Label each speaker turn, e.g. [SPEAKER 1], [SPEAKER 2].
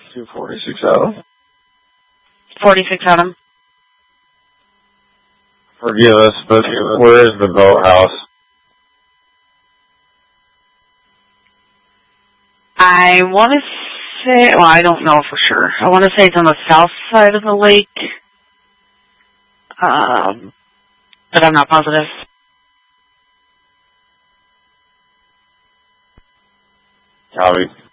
[SPEAKER 1] 246 Adam.
[SPEAKER 2] 46 Adam.
[SPEAKER 1] Forgive us, but where is the boathouse?
[SPEAKER 2] I want to say, well, I don't know for sure. I want to say it's on the south side of the lake, but I'm not positive.
[SPEAKER 1] Copy.